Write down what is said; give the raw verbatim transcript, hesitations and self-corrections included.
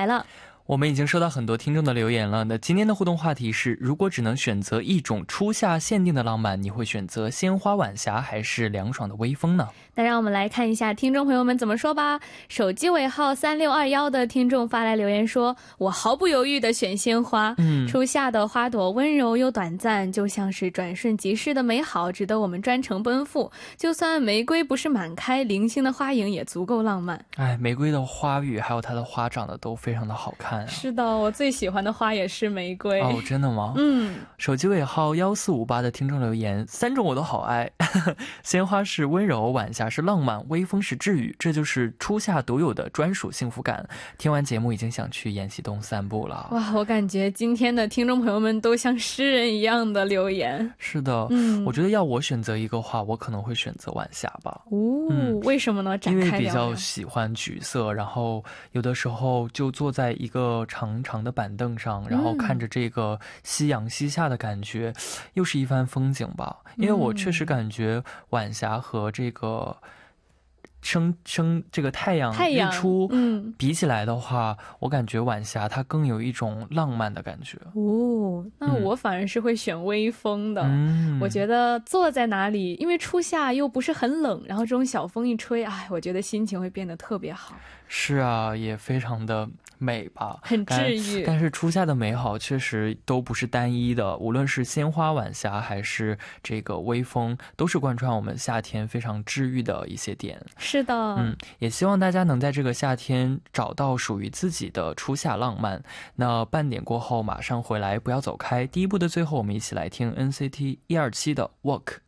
来了。 我们已经收到很多听众的留言了，那今天的互动话题是，如果只能选择一种初夏限定的浪漫，你会选择鲜花晚霞还是凉爽的微风呢？ 那让我们来看一下听众朋友们怎么说吧。手机尾号三六二一的听众发来留言说，我毫不犹豫的选鲜花。 嗯， 初夏的花朵温柔又短暂，就像是转瞬即逝的美好，值得我们专程奔赴。就算玫瑰不是满开，零星的花影也足够浪漫。 哎，玫瑰的花语还有它的花长得都非常的好看啊。 是的，我最喜欢的花也是玫瑰。 哦，真的吗？ 嗯， 手机尾号一四五八的听众留言，三种我都好爱。鲜花是温柔，晚霞是浪漫，微风是治愈，这就是初夏独有的专属幸福感。听完节目已经想去延禧东散步了。 哇，我感觉今天的听众朋友们都像诗人一样的留言。 是的， 嗯， 我觉得要我选择一个话，我可能会选择晚霞吧。 哦， 嗯， 为什么呢？展开聊聊。 因为比较喜欢橘色，然后有的时候就坐在一个长长的板凳上，然后看着这个夕阳西下的感觉，嗯，又是一番风景吧。因为我确实感觉晚霞和这个升升这个太阳太阳日出嗯比起来的话，我感觉晚霞它更有一种浪漫的感觉。 哦，那我反而是会选微风的。 嗯， 我觉得坐在哪里，因为初夏又不是很冷，然后这种小风一吹，哎，我觉得心情会变得特别好。 是啊，也非常的美吧， 很治愈。 但是初夏的美好确实都不是单一的，无论是鲜花晚霞还是这个微风，都是贯穿我们夏天非常治愈的一些点。 是的， 嗯，也希望大家能在这个夏天找到属于自己的初夏浪漫。那半点过后马上回来，不要走开。第一部的最后，我们一起来听 N C T 一二七的 Walk。